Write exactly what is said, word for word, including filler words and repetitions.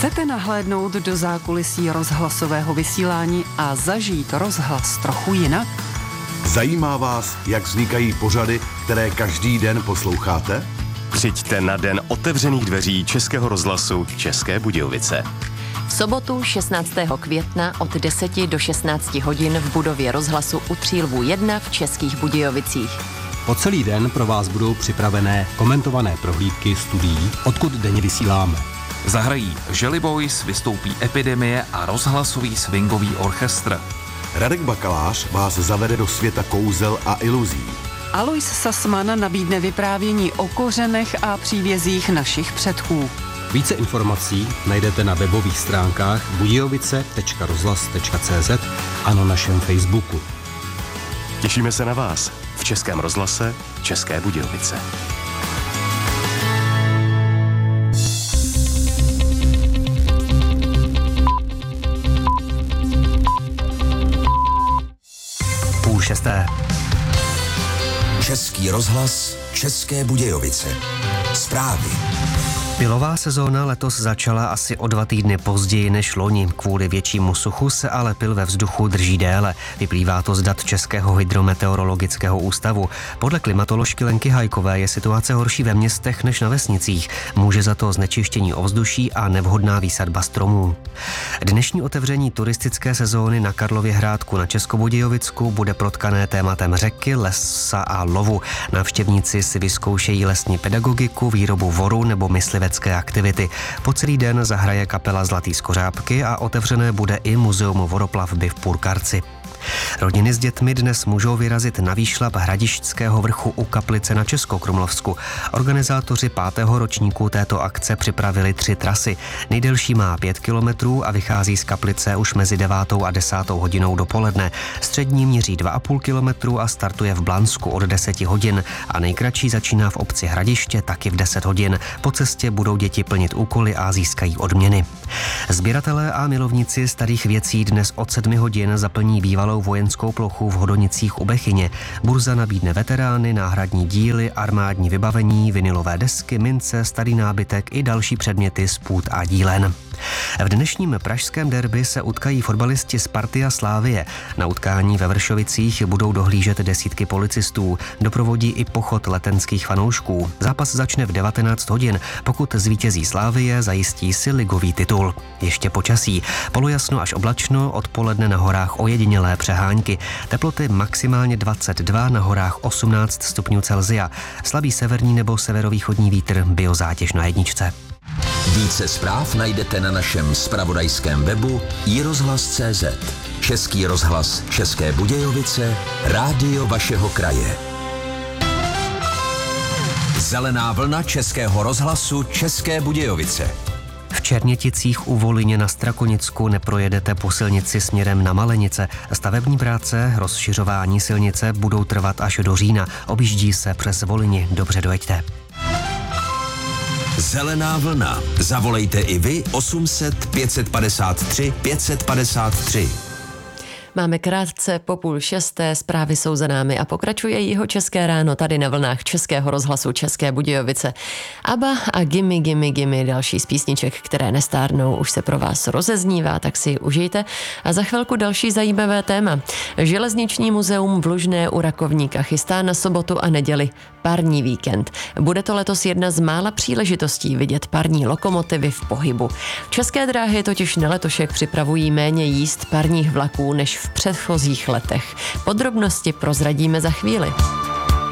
Chcete nahlédnout do zákulisí rozhlasového vysílání a zažít rozhlas trochu jinak? Zajímá vás, jak vznikají pořady, které každý den posloucháte? Přijďte na den otevřených dveří Českého rozhlasu České Budějovice. V sobotu šestnáctého května od deseti do šestnácti hodin v budově rozhlasu u Třílvů jedna v Českých Budějovicích. Po celý den pro vás budou připravené komentované prohlídky studií, odkud denně vysíláme. Zahrají Jelly Boys, vystoupí Epidemie a rozhlasový swingový orchestr. Radek Bakalář vás zavede do světa kouzel a iluzí. Alois Sasman nabídne vyprávění o kořenech a příbězích našich předků. Více informací najdete na webových stránkách budějovice tečka rozhlas tečka cé zet a na našem Facebooku. Těšíme se na vás v Českém rozhlase České Budějovice. Půl šesté. Český rozhlas České Budějovice. Zprávy. Pilová sezóna letos začala asi o dva týdny později než loni. Kvůli většímu suchu se ale pil ve vzduchu drží déle. Vyplývá to z dat Českého hydrometeorologického ústavu. Podle klimatoložky Lenky Hajkové je situace horší ve městech než na vesnicích. Může za to znečištění ovzduší a nevhodná výsadba stromů. Dnešní otevření turistické sezóny na Karlověhrádku na Českobudějovicku bude protkané tématem řeky, lesa a lovu. Návštěvníci si vyzkoušejí lesní pedagogiku, výrobu voru nebo myslivecké aktivity. Po celý den zahraje kapela Zlatý skořápky a otevřené bude i muzeum voroplavby v Purkarci. Rodiny s dětmi dnes můžou vyrazit na výšlap Hradišťského vrchu u Kaplice na Českokrumlovsku. Organizátoři pátého ročníku této akce připravili tři trasy. Nejdelší má pět kilometrů a vychází z Kaplice už mezi devátou a desátou hodinou dopoledne. Střední měří dva a půl kilometru a startuje v Blansku od deseti hodin a nejkratší začíná v obci Hradiště taky v deset hodin. Po cestě budou děti plnit úkoly a získají odměny. Sběratelé a milovníci starých věcí dnes od sedmi hodin zaplní bývalou vojenskou plochu v Hodonicích u Bechyně. Burza nabídne veterány, náhradní díly, armádní vybavení, vinylové desky, mince, starý nábytek i další předměty z půd a dílen. V dnešním pražském derby se utkají fotbalisti Sparty a Slávie. Na utkání ve Vršovicích budou dohlížet desítky policistů. Doprovodí i pochod letenských fanoušků. Zápas začne v devatenáct hodin. Pokud zvítězí Slávie, zajistí si ligový titul. Ještě počasí. Polojasno až oblačno, odpoledne na horách ojedinělé přehánky. Teploty maximálně dvacet dva, na horách osmnáct stupňů Celsia. Slabý severní nebo severovýchodní vítr, biozátěž na jedničce. Více zpráv najdete na našem zpravodajském webu i rozhlas tečka cé zet. Český rozhlas České Budějovice, rádio vašeho kraje. Zelená vlna Českého rozhlasu České Budějovice. V Černěticích u Volyně na Strakonicku neprojedete po silnici směrem na Malenice. Stavební práce, rozšiřování silnice budou trvat až do října. Objíždí se přes Volyni. Dobře dojeďte. Zelená vlna. Zavolejte i vy osm set pět padesát tři pět padesát tři. Máme krátce po půl šesté, zprávy jsou za námi a pokračuje Jihočeské ráno tady na vlnách Českého rozhlasu České Budějovice. Abba a Gimme, Gimme, Gimme, další z písniček, které nestárnou, už se pro vás rozeznívá, tak si užijte. A za chvilku další zajímavé téma. Železniční muzeum v Lužné u Rakovníka chystá na sobotu a neděli parní víkend. Bude to letos jedna z mála příležitostí vidět parní lokomotivy v pohybu. České dráhy totiž na letošek připravují méně jízd parních vlaků než v předchozích letech. Podrobnosti prozradíme za chvíli.